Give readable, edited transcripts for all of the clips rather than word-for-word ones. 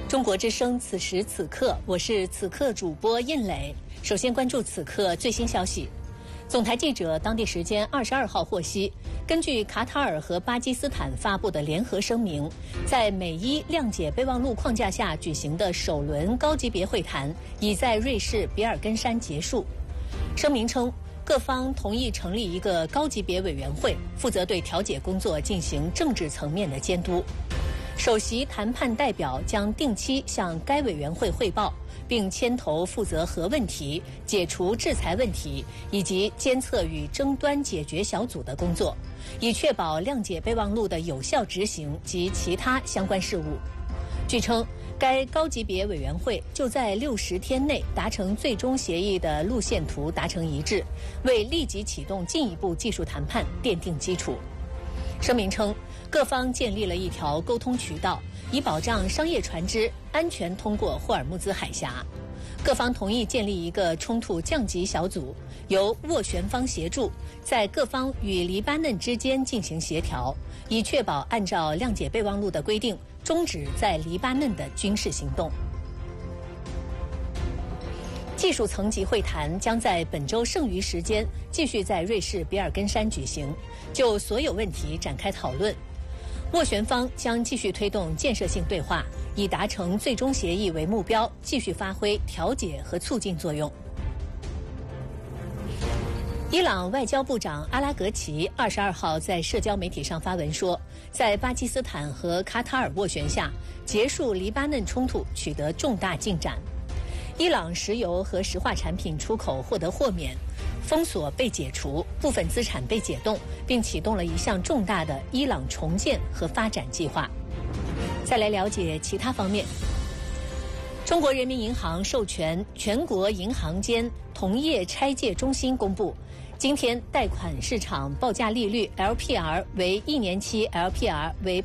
中国之声此时此刻，我是此刻主播印磊。首先关注此刻最新消息。总台记者当地时间22号获悉，根据卡塔尔和巴基斯坦发布的联合声明，在美伊谅解备忘录框架下举行的首轮高级别会谈已在瑞士比尔根山结束。声明称，各方同意成立一个高级别委员会，负责对调解工作进行政治层面的监督。首席谈判代表将定期向该委员会汇报，并牵头负责核问题、解除制裁问题以及监测与争端解决小组的工作，以确保谅解备忘录的有效执行及其他相关事务。据称，该高级别委员会就在60天内达成最终协议的路线图达成一致，为立即启动进一步技术谈判奠定基础。声明称，各方建立了一条沟通渠道，以保障商业船只安全通过霍尔木兹海峡。各方同意建立一个冲突降级小组，由斡旋方协助，在各方与黎巴嫩之间进行协调，以确保按照谅解备忘录的规定，终止在黎巴嫩的军事行动。技术层级会谈将在本周剩余时间继续在瑞士比尔根山举行，就所有问题展开讨论。斡旋方将继续推动建设性对话，以达成最终协议为目标，继续发挥调解和促进作用。伊朗外交部长阿拉格齐22号在社交媒体上发文说，在巴基斯坦和卡塔尔斡旋下，结束黎巴嫩冲突取得重大进展。伊朗石油和石化产品出口获得豁免，封锁被解除，部分资产被解冻，并启动了一项重大的伊朗重建和发展计划。再来了解其他方面。中国人民银行授权全国银行间同业拆借中心公布，今天贷款市场报价利率 LPR 为1年期 LPR 为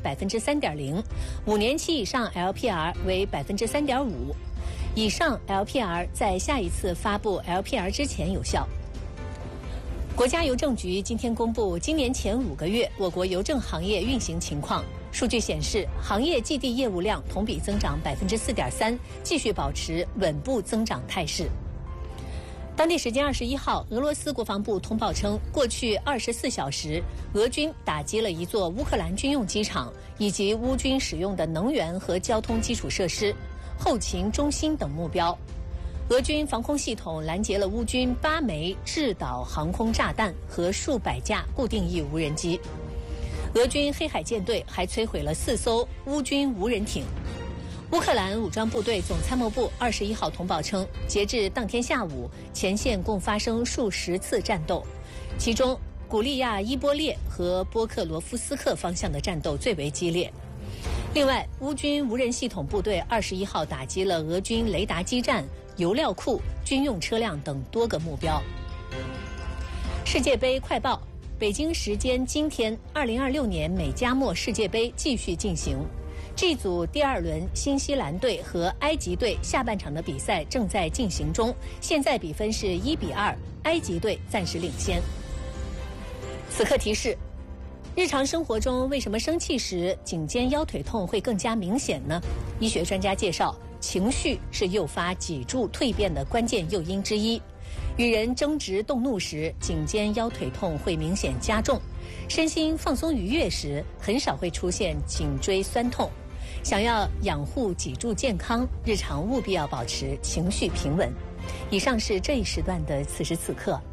3.0%，5年期以上 LPR 为 3.5%。以上 LPR 在下一次发布 LPR 之前有效。国家邮政局今天公布今年前5个月我国邮政行业运行情况，数据显示，行业寄递业务量同比增长 4.3%， 继续保持稳步增长态势。当地时间21号，俄罗斯国防部通报称，过去24小时，俄军打击了一座乌克兰军用机场以及乌军使用的能源和交通基础设施、后勤中心等目标。俄军防空系统拦截了乌军8枚制导航空炸弹和数百架固定翼无人机。俄军黑海舰队还摧毁了4艘乌军无人艇。乌克兰武装部队总参谋部21号通报称，截至当天下午，前线共发生数十次战斗，其中古利亚伊波列和波克罗夫斯克方向的战斗最为激烈。另外，乌军无人系统部队21号打击了俄军雷达基站、油料库、军用车辆等多个目标。世界杯快报：北京时间今天，2026年美加墨世界杯继续进行。G 组第2轮，新西兰队和埃及队下半场的比赛正在进行中，现在比分是1-2，埃及队暂时领先。此刻提示：日常生活中为什么生气时颈肩腰腿痛会更加明显呢？医学专家介绍，情绪是诱发脊柱蜕变的关键诱因之一。与人争执动怒时，颈肩腰腿痛会明显加重；身心放松愉悦时，很少会出现颈椎酸痛。想要养护脊柱健康，日常务必要保持情绪平稳。以上是这一时段的此时此刻。